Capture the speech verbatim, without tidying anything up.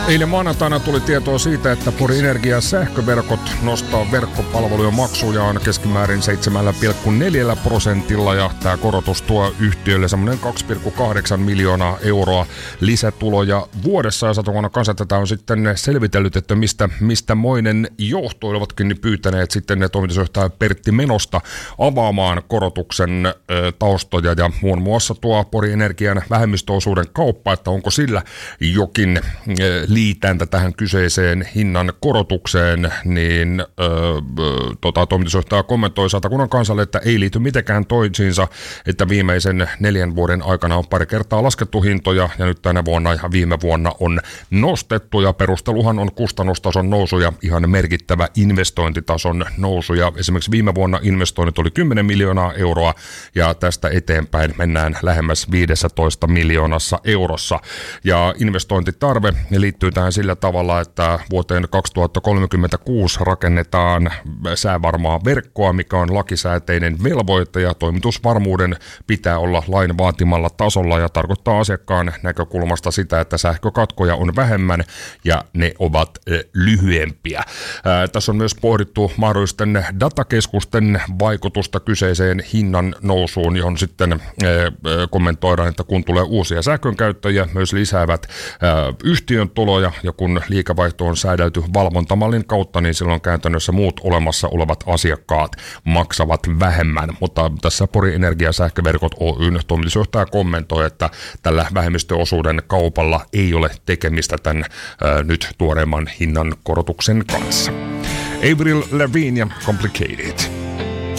Eilen maanantaina tuli tietoa siitä, että Pori Energia sähköverkot nostaa verkkopalvelujen maksujaan keskimäärin seitsemän pilkku neljä prosentilla ja tämä korotus tuo yhtiölle semmoinen kaksi pilkku kahdeksan miljoonaa euroa lisätuloja vuodessa. Ja Satakunnan kanssa tätä on sitten selvitellyt, että mistä, mistä moinen johto olivatkin pyytäneet sitten ne toimitusjohtaja Pertti Menosta avaamaan korotuksen ö, taustoja ja muun muassa tuo Pori Energian vähemmistöosuuden kauppa, että onko sillä jokin ö, liitäntä tähän kyseiseen hinnan korotukseen, niin ö, tota, toimitusjohtaja kommentoi Satakunnan kansalle, että ei liity mitenkään toisiinsa, että viimeisen neljän vuoden aikana on pari kertaa laskettu hintoja ja nyt tänä vuonna ja viime vuonna on nostettu ja perusteluhan on kustannustason nousu ja ihan merkittävä investointitason nousu ja esimerkiksi viime vuonna investoinnit oli kymmenen miljoonaa euroa ja tästä eteenpäin mennään lähemmäs viisitoista miljoonassa eurossa ja investointitarve liittyy tähän sillä tavalla, että vuoteen kaksituhattakolmekymmentäkuusi rakennetaan säävarmaa verkkoa, mikä on lakisääteinen velvoite ja toimitusvarmuuden pitää olla lain vaatimalla tasolla ja tarkoittaa asiakkaan näkökulmasta sitä, että sähkökatkoja on vähemmän ja ne ovat lyhyempiä. Ää, tässä on myös pohdittu mahdollisten datakeskusten vaikutusta kyseiseen hinnan nousuun, johon sitten ää, kommentoidaan, että kun tulee uusia sähkönkäyttäjiä, myös lisäävät ää, yhtiön tuloja ja kun liikevaihto on säädelty valvontamallin kautta, niin silloin käytännössä muut olemassa olevat asiakkaat maksavat vähemmän. Mutta tässä Pori Energia Sähköverkot Oyn toimitusjohtaja kommentoi, että tällä vähemmistöosuuden kaupalla ei ole tekemistä tämän ää, nyt tuoreemman hinnan korotuksen kanssa. Avril Lavigne ja Complicated.